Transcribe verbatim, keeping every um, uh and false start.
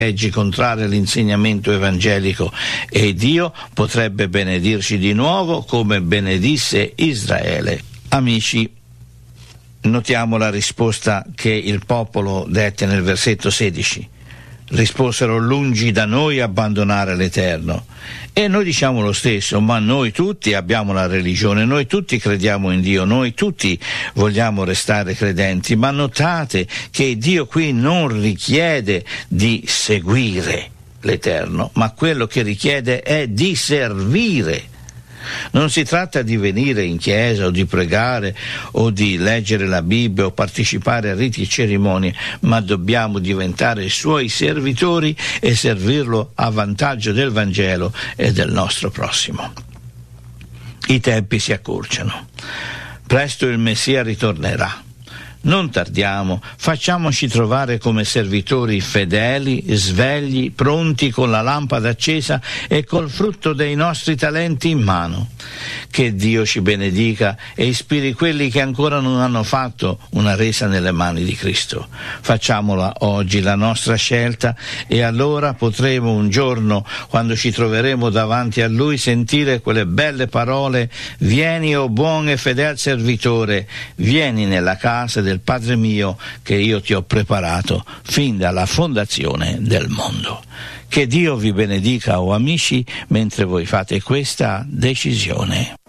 leggi contrarie all'insegnamento evangelico e Dio potrebbe benedirci di nuovo come benedisse Israele. Amici, notiamo la risposta che il popolo dette nel versetto sedici. Risposero: lungi da noi abbandonare l'Eterno. E noi diciamo lo stesso, ma noi tutti abbiamo la religione, noi tutti crediamo in Dio, noi tutti vogliamo restare credenti, ma notate che Dio qui non richiede di seguire l'Eterno, ma quello che richiede è di servire. Non si tratta di venire in chiesa o di pregare o di leggere la Bibbia o partecipare a riti e cerimonie, ma dobbiamo diventare suoi servitori e servirlo a vantaggio del Vangelo e del nostro prossimo. I tempi si accorciano. Presto il Messia ritornerà. Non tardiamo, facciamoci trovare come servitori fedeli, svegli, pronti con la lampada accesa e col frutto dei nostri talenti in mano. Che Dio ci benedica e ispiri quelli che ancora non hanno fatto una resa nelle mani di Cristo. Facciamola oggi la nostra scelta e allora potremo un giorno, quando ci troveremo davanti a Lui, sentire quelle belle parole: vieni, o buon e fedel servitore, vieni nella casa del Padre mio, che io ti ho preparato fin dalla fondazione del mondo. Che Dio vi benedica, o amici, mentre voi fate questa decisione.